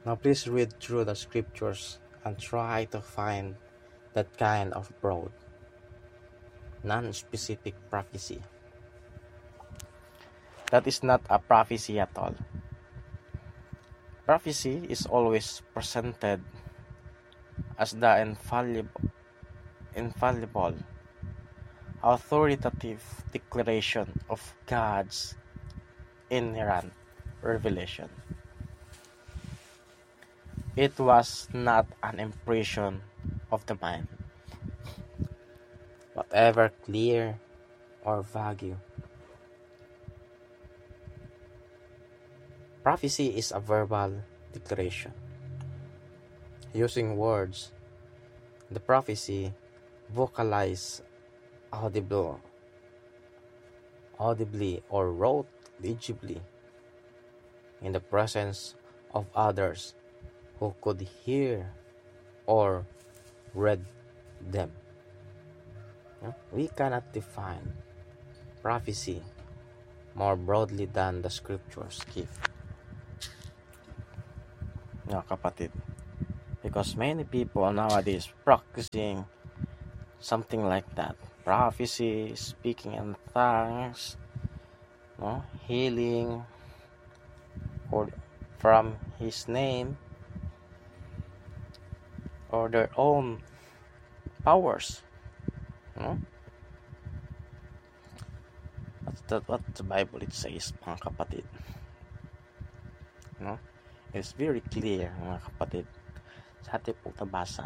Now please read through the scriptures and try to find that kind of broad, non-specific prophecy. That is not a prophecy at all. Prophecy is always presented as the infallible, authoritative declaration of God's inherent revelation. It was not an impression of the mind, whatever clear or vague. Prophecy is a verbal declaration. Using words, the prophecy vocalized audibly or wrote legibly in the presence of others who could hear or read them. We cannot define prophecy more broadly than the scriptures give. Kapatid, because many people nowadays practicing something like that, prophecy, speaking in tongues, healing or from his name or their own powers. That's what the Bible it says, mga kapatid. It's very clear, mga kapatid, sa ating pong nabasa.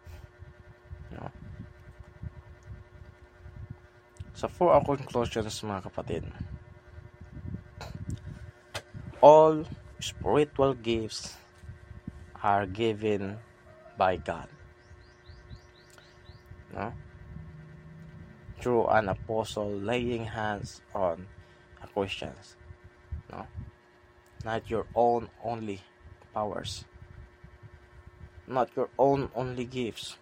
So for our conclusions, mga kapatid, all spiritual gifts are given by God, through an apostle laying hands on a Christians. Not your own only powers, not your own only gifts.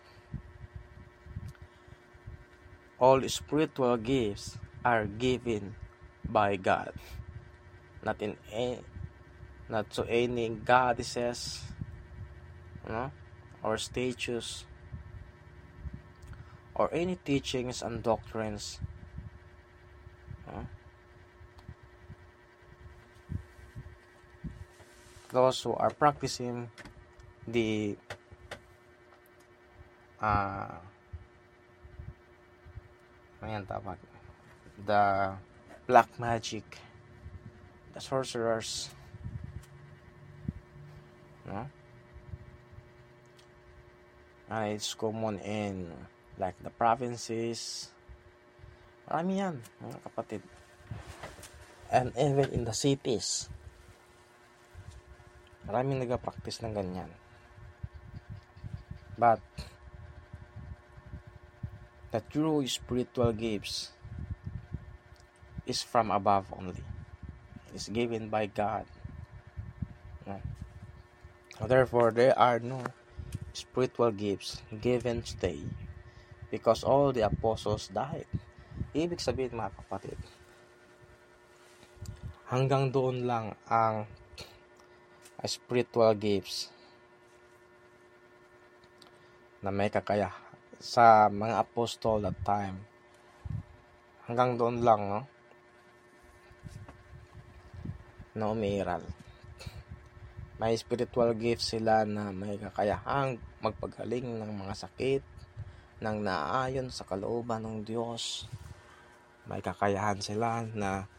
All spiritual gifts are given by God, not to any goddesses, or statues, or any teachings and doctrines. Those who are practicing the the black magic, the sorcerers, and it's common in like the provinces. Marami yan, mga kapatid. And even in the cities, maraming nag-practice ng ganyan. But the true spiritual gifts is from above only. It is given by God. Therefore, there are no spiritual gifts given today because all the apostles died. Ibig sabihin, mga kapatid, hanggang doon lang ang spiritual gifts na may kakaya sa mga apostol that time. Hanggang doon lang, na umiiral. May spiritual gifts sila na may kakayahang magpagaling ng mga sakit nang naaayon sa kalooban ng Diyos. May kakayahan sila na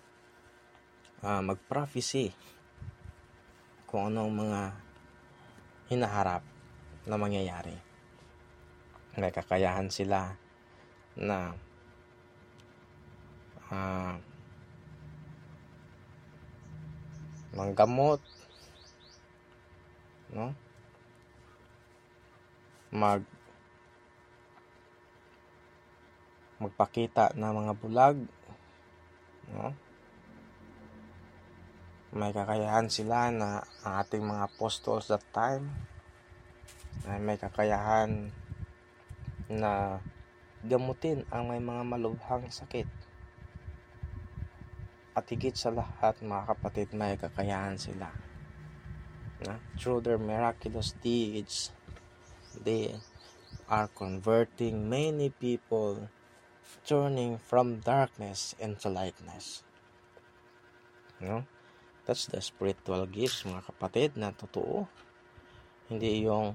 mag-prophecy kung anong mga hinaharap na mangyayari. May kakayahan sila na manggamot, magpakita ng mga bulag, may kakayahan sila na ang ating mga apostles that time ay may kakayahan na gamutin ang may mga malubhang sakit. At higit sa lahat, mga kapatid, may kakayahan sila Through their miraculous deeds, they are converting many people, turning from darkness into lightness. That's the spiritual gifts, mga kapatid, na totoo. Hindi yung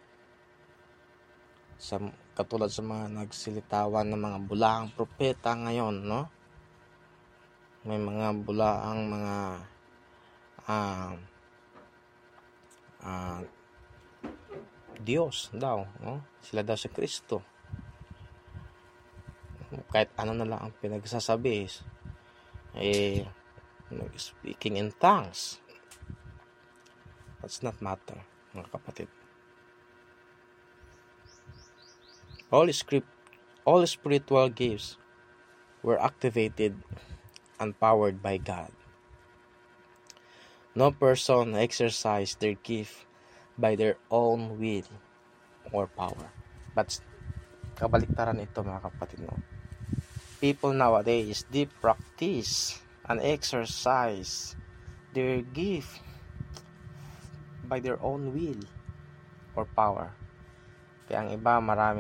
katulad sa mga nagsilitawan ng mga bulaang propeta ngayon, no? May mga bulaang mga Diyos daw, no? Sila daw si Kristo. Kahit ano na lang ang pinagsasabi, speaking in tongues. That's not matter, mga kapatid. All spiritual gifts were activated and powered by God. No person exercised their gift by their own will or power. But kabaliktaran ito, mga kapatid, no? People nowadays, they practice and exercise their gift by their own will or power. Kaya ang iba, marami